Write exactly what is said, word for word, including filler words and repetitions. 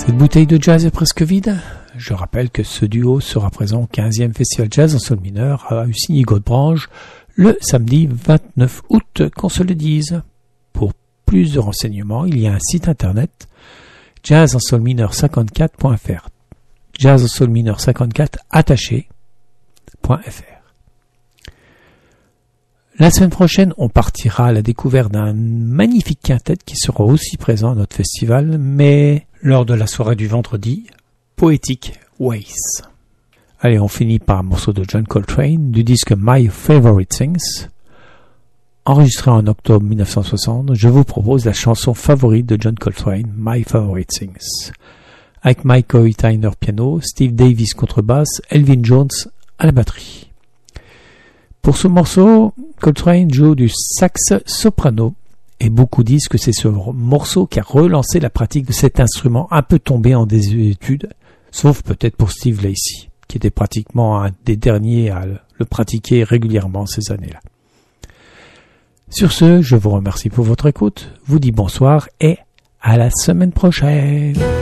Cette bouteille de jazz est presque vide. Je rappelle que ce duo sera présent au quinzième Festival Jazz en Sol mineur à Ussigny-Godebranche le samedi vingt-neuf août, qu'on se le dise. Pour plus de renseignements, il y a un site internet jazz en sol mineur cinquante-quatre point f r jazz en sol mineur cinquante-quatre attaché point f r. La semaine prochaine, on partira à la découverte d'un magnifique quintet qui sera aussi présent à notre festival, mais lors de la soirée du vendredi, Poetic Ways. Allez, on finit par un morceau de John Coltrane du disque My Favorite Things. Enregistré en octobre mille neuf cent soixante, je vous propose la chanson favorite de John Coltrane, My Favorite Things. Avec Mike Hoytiner piano, Steve Davis contrebasse, Elvin Jones à la batterie. Pour ce morceau, Coltrane joue du sax soprano et beaucoup disent que c'est ce morceau qui a relancé la pratique de cet instrument un peu tombé en désuétude, sauf peut-être pour Steve Lacy, qui était pratiquement un des derniers à le pratiquer régulièrement ces années-là. Sur ce, je vous remercie pour votre écoute, vous dis bonsoir et à la semaine prochaine.